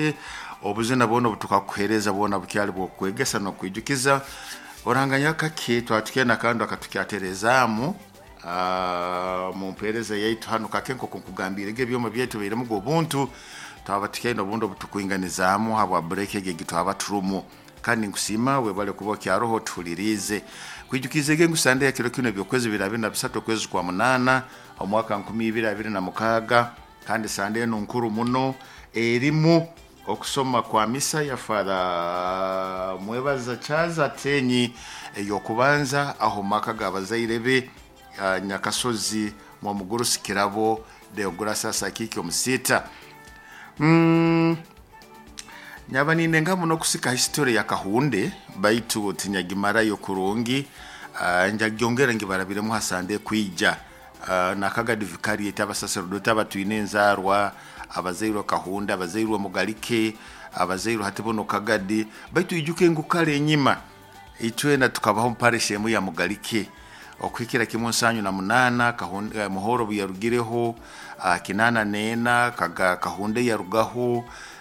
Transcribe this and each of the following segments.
ate obuzina bono butukakuhereza bona bukyali bwokwegesa no kwijukiza oranganya kake twatukena kandi akatukyaterezaamu mu mpereza yaitu hano kakenko kukugambira byoma byetu bire mu gobuntu twabatukena obundo butukuinganizaamu habwa break ege twabaturumu kandi nkusima webale kuba kyaroho tulirize kwijukizege ngusande ya kilo kino byokwezi birabina bisatu kwezi kwa munana omwaka 2026 kandi sande eno nkuru muno erimu okusoma kwa misa ya Father Mwebaza Chaza Tenyi yokubanza aho maka gabazairebe Nyakasozi mu Mugurusi Kirabo Deograsa Sakiki omusita Nyabanine ngamu no kusika history ya Kahunde baitu tinyagimara yo kurungi njagyongera ngibarabire mu hasande kwija nakaga divikariate abasaserodota batuinenzarwa abazairo Kahunda abazairo Mugalike abazairo hatibono kagadi baitu ijuke ngukale nyima itwena tukabaho mparishemu ya Mugalike okwikira kimonsanyu na munana Kahunda muhoro buyarugireho kinana nena kaga Kahunde yarugaho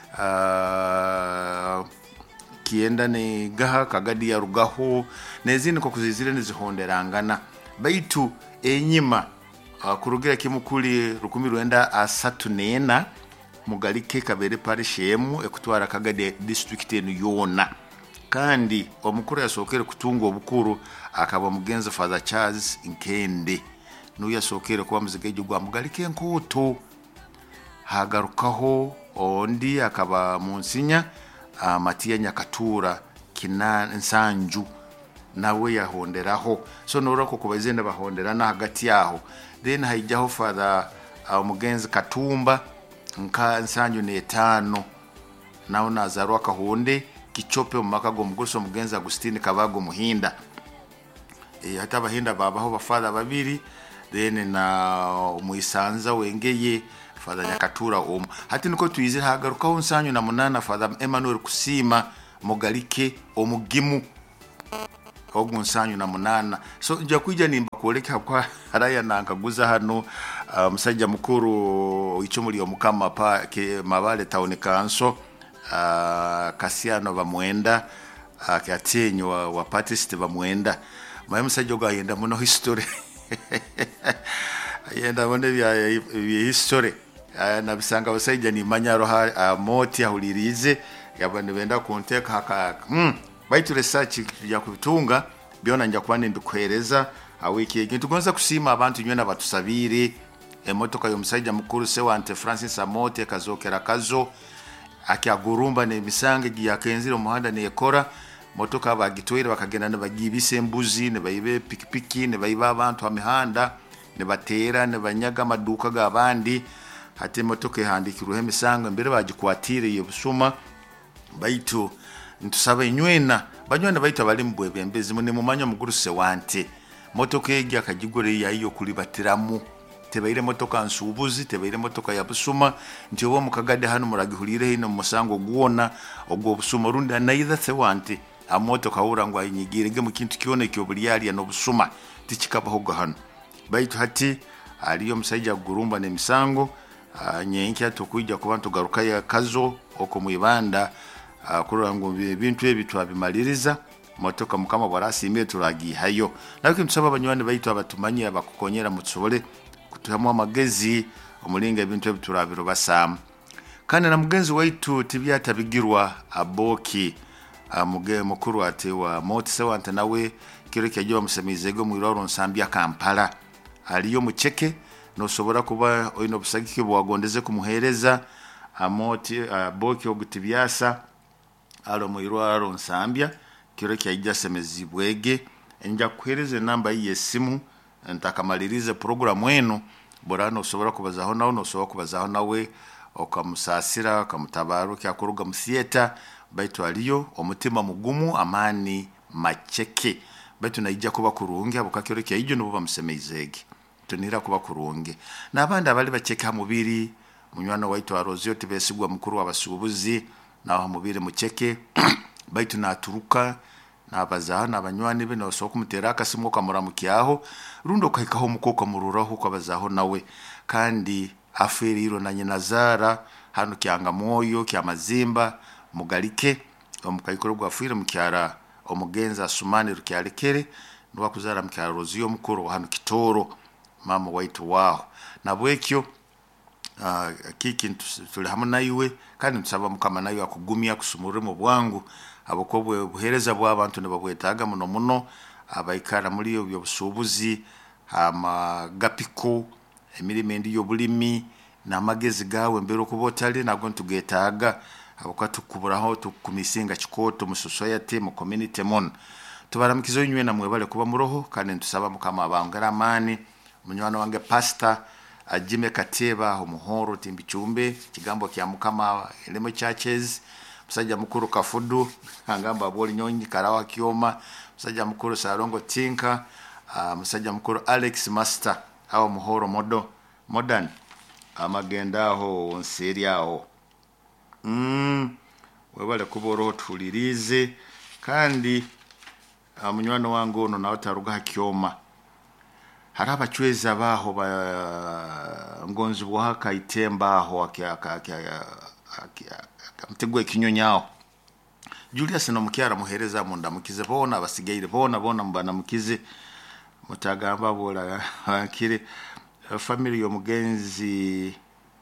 kienda ne gaha kagadi ya rugaho nezini ko kuzizire nizihonderangana baitu enyima kurugira kimukuli 1034 Mugalike kabere parishemu ekutwara kagadi district enu yona kandi omukuru yasokere kutunga obukuru akaba mugenza Father Charles Nkende nuya sokere kwa muzigeje gwa Mugalike nkoto hagarukaho ondi akaba munsinya Matia Nyakatura kina nsanju nawe yahonderaho so norako kubazenda bahonderana hagati yaho then haijaho Father Mugenzi Katumba nka nsanju ne 5 nawo nazarwa Kahunde kichope mu makago muguso Mugenzi Agustine Kabago Muhinda hata bahinda babaho bafada babiri then na muisanza wengeye Father Nyakatura hati niko tuize hagaruka unsanyu na munana Father Emmanuel Kusima Mugalike omugimu ogunsanyu na munana so nja kuija nimba koleka kwa haraya nankaguza hano musajja mukuru ichumuli omukama pa ke mabale taone kanso Kasiano bamwenda kyatenyo wa participate bamwenda maye musajja gayenda muno history yenda bone bya history na bisanga basajja ni manyaro moti ahulirize yabane benda konteka haka baitu research ya kutunga biona nja kwani ndukwereza awiki ikintu gonza kusima abantu nywena batusabire emotoka yo musajja mukuru se wante Francis Amote kazokera kazo akyagurumba ne bisange giyakenzira umuhanda ne ekora motoka bagitwira bakagenda ne bagibise embuzi ne bayibe pikipiki ne bayiba abantu amihanda ne batera ne banyaga amaduka gabandi hati motoka handikirwe emisanga mbere bagikwatire yebusuma baitu ntusaba inywena banywena baitu abali mbwebembezi mune mumanya muguruse wante motoka egi akagigore yayo kuli batiramu tebaire motoka nsubuzi tebaire motoka ya busuma nti obo mukagade hano muragihulire hino musango guona ogwo busuma rundi naitha se wante amotoka urangwa inyigire nge mukintu kione kyo buliyali no busuma tikikabaho hano baitu hati aliyo musajja gurumba ne misango nyenki atukuija kubantu garuka ya kazo oko muibanda kurango bintu ebitwa bimaliriza motoka mukama barasi imetu ragi hayo nako msaba banywani baitu abatumanyira bakukonyera mutsobole kutuhamwa magezi omulinga ebintu ebiturabiro basam kandi na mugenzi waitu tibyata bigirwa aboki muge mukuru ate wa motse wante nawe kiro kyajwa musemizego mu iroro nsambya Kampala aliyo mucheke no sobora kuba oino busagike bwagondeze kumuhereza amoti boki ogutibyasa alo mu iroro nsambya kiro kyajja semezibwege enja kuhereze namba yesimu ntakamalirize programu eno borano sobora kubazaho nawo no sobora kubazaho nawe okamusasira okamutabaru kyakuruga mu theater baitu aliyo omutima mugumu amani macheke baitu naijja kuba kurunge abukakiro kyaijo no bamusemezege tunira kuba kurunge nabandi abali bacheka mubiri munywana waitu arozio tibesigwa mukuru wabasubuzi naho mubiri mucheke baitu naturuka nabazaho nabanywani be no sokumutera akasimo kamuramukiyaho rundo kahikaho mukoka mururaho kwabazaho nawe kandi aferiro na Nyenazara hano kyanga moyo kya mazimba mugalike omukayikoro gwafuire mukyara omugenza Sumani rukyalekere nwa kuzara mukyara Roziyo mukuru hano Kitoro mama waitu wao nabwekyo kiki tuli hamwe nayiwe kandi nsaba mukama nayo akugumya kusumura mu bwangu abokobwe buhereza bw'abantu ne babwetaga muno abaikara muri yo byobusubuzi amagapiko emirimo endi y'obulimi n'amagezi gawe mbere okubotali nabwo ntugetaga abukatukuburaho tukumisinga kikoto mu society mu community mon tubaramukizo nywe na mwebale kuba muroho kandi ntusaba mukama abangara amani munywana wange pastor Ajime Kateba umuhoro timbichumbe kigambo kya mukama elemo churches musajja mukuru Kafudu angamba boli nyonyi karawa kioma musajja mukuru Sarongo Tinka musajja mukuru Alex Master awo muhoro modern amagenda aho nseri aho webale kuboro tulirize kandi munywano wangu ono nawo taruga kioma haraba chweza baho ba ngonzi bwaka itemba aho kamtegwe kinyonyao Julius no mukyara muhereza munda mukize bona basigaire bona mbana mukize mutagamba bola akire family yo mugenzi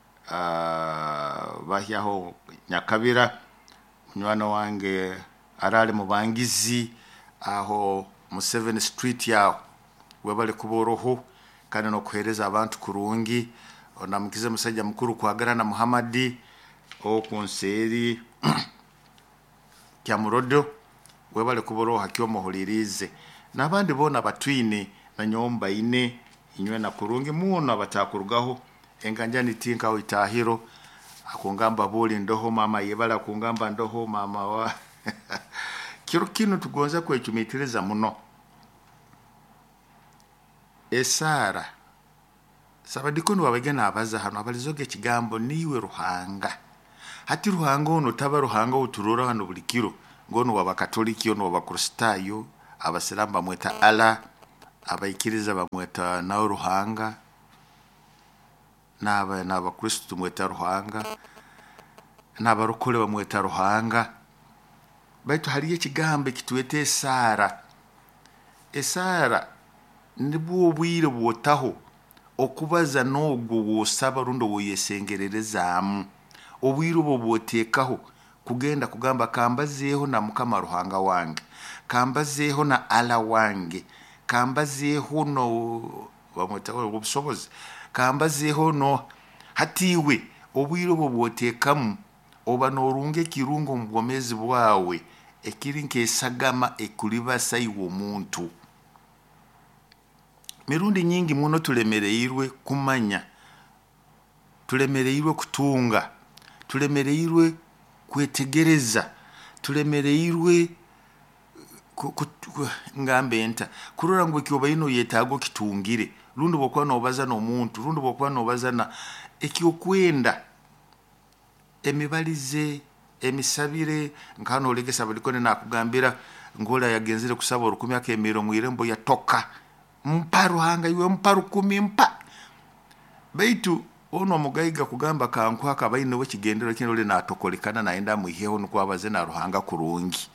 bahyaho Nyakabira munywano wange arale mubangizi aho mu 7th Street yao webale kuboroho kandi no kuhereza abantu kurungi onamukize musajja mukuru kwagarana Muhammadi okunseri kyamurodo webale kuboroho hakyo muhulirize nabandi bona batwine na nyomba ine inywe na kurungi muno abatakurugaho enganjani tinka uitahiro akungamba boli ndoho mama yebala kungamba ndoho mama wa kirukino tugonza kwechumitireza muno esara sabadikono wabagena abaza hano abalizoge kigambo niwe ruhanga hati ruhanga ono taba ruhanga uturura hano bulikiro ngono wabakatoliki ono wabakristayo abasiramba mweta ala abaikiriza bamweta na ruhanga n'abakristo mweta ruhanga n'abarokole bamweta ruhanga baitu haliye kigambe kitwete esara nibuo bwire bwotaho okubaza n'ogwo wosaba rundo woyesengererezamu obwire bwo bwotekaho kugenda kugamba kambazeho na mukama ruhanga wange kambazeho na ala wange kambazeho no bamwetaho obusobozi kambazeho no hatiwe obwire bwo bwotekamu oba norunge kirungo mubwomezi bwawe ekirinke esagama ekulibasa iwo muntu mirundi nyingi muno tulemereirwe kumanya tulemereirwe kutunga tulemereirwe kwetegereza tulemereirwe ngambe enta kurora ngo kiyoba ino yetago kitungire rundo bokwa no baza no muntu rundo bokwa no baza na ekiyokwenda emibalize emisabire nkano olegesa balikone nakugambira ngola yagenzire kusaba orukumi akemero mwirembo yatoka mparu hanga iwe mparu kumi mpa baitu ono mugaiga kugamba kanku akabaine we kigendero kinole natokolekana naenda muhiheho nuko abaze na ruhanga kurungi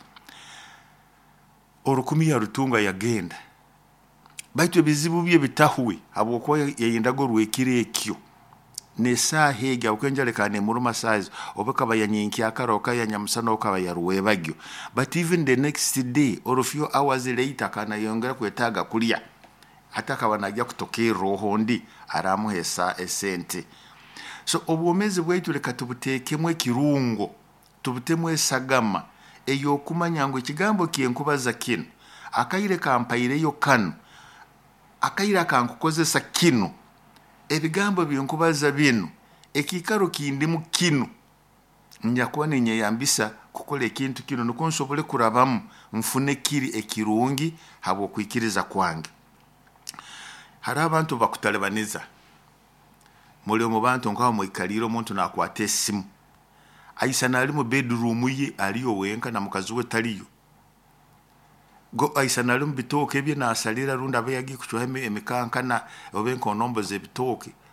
orukumi ya rutunga yagenda baitu bizibu bye bitahuwe aboko yayindago rwekire ekyo nesa hega ukwenjale kane muruma size obeka bayanyenki akaroka ya nyamusano okaba ya ruwebagyo but even the next day or a few hours later kana yongera kwetaga kulia hata kabanajya kutokera roho ndi aramuhesa esente so obwomezi bwaitu leka tubutekemwe kirungo tubutemwe sagama eyo kumanyango ikigambo kiyenkubaza kino akayire kampaire yo kano akayira kankukozesa kino ebigambo byenkubaza bino ekikaro kindi mu kino nyakuba nenyeyambisa kukola ekintu kino nukonsobole kurabamu mfune kiri ekirungi habo kwikiriza kwange hari abantu bakutalebaniza muri mu bantu ngaho mu ikaliro umuntu nakwata esimu ayisana ali mu bedroom ye aliyo wenka na mukazi we taliyo go ayisana ali mu bitoke bye nasalira runda abe yagi kuchwa emikankana obenko nombo ze bitoke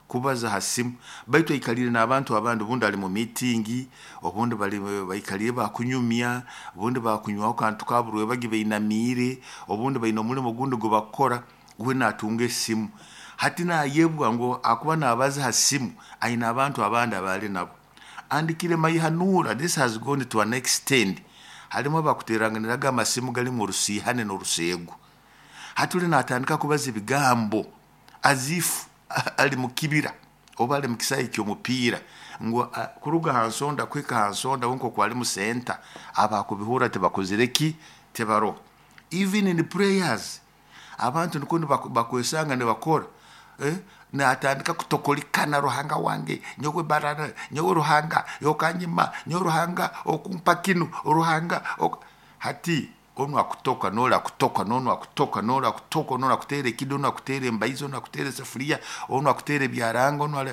kubaza hasimu baitu ikalire n'abantu abandi ubundi ali mu meeting obundi bali baikaliye bakunyumya ubundi bakunywa kantu kaburwe bagibe inamire ubundi bayino mulimo gundi go bakora we natunge simu hati na yebwa ngo akuba nabaza hasimu aina abantu abandi abali nabo andikire mayihanura. This has gone to an extent halimo bakuteranganiraga amasimu gali mu rusihane no rusego hatuli natandika kubaza ibigambo azifu ali mukibira oba ali mukisayi ky'omupira ngo kuruga hansonda kwika hansonda wonko kwali mu center abakubihura tebakozereki tebaro. Even in the prayers abantu nikundi bakwesanga ne bakora na atandika kutokolikana ruhanga wange nyogwe barana nyowe ruhanga yokanyima nyowe ruhanga okumpakinu ruhanga hati onu akutoka nola kutoka nono akutoka nola kutoka nola kutere kido nola kutere mbaizo nola kutere safuria onu akutere byarango nola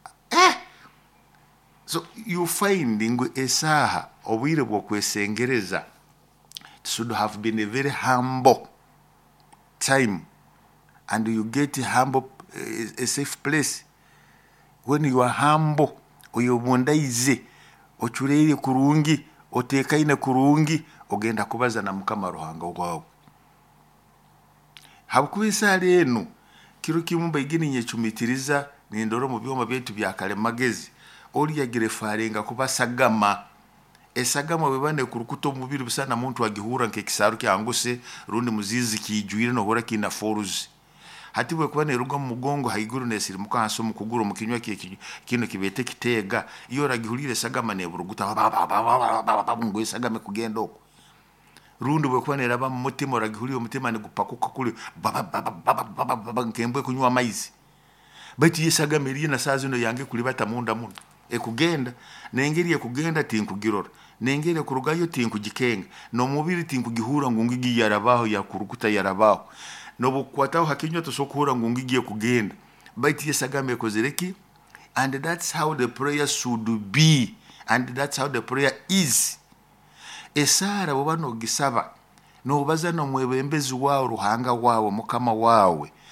so you finding esaha obwire bwo kwesengereza should have been a very humble time and you get humble a safe place. When you are humble oyobondaize ochureye kurungi otekaine kurungi ogenda kubaza na mukama ruhanga gwawo habukubisa leno kiro kimumba igini nyechumitiriza nindoro mu byoma byetu byakale magezi oli yagirefarenga kubasagama esagama bebane kurukuto mubiri bisana muntu agihura nkekisaru kyanguse rundi muzizi kijuire no hora kina forus hati bwe kubane rugo mu mugongo haiguru nesiri mukanso mu kuguru mu kinywa kino kibete kitega iyo ragihurire sagama ne buruguta ngo isagame kugenda okwo rundi bwe kubane raba mu mutima ragihurire umutima ne gupakuka kuri nkembwe kunywa amaizi bati yesagame iri na sazi no yange kuri batamunda muno ekugenda nengeriye kugenda tinkugirora nengere kurugayo tinkugikenga no mubiri tinkugihura ngo ngigi yarabaho yakurukuta yarabaho no bukwataho hakinyo tosokura ngo ngigiye kugenda but yesagame kozereki and that's how the prayer should be and that's how the prayer is. Esara bobano gisaba no baza no mwebembezi wawo ruhanga wawo mukama wawe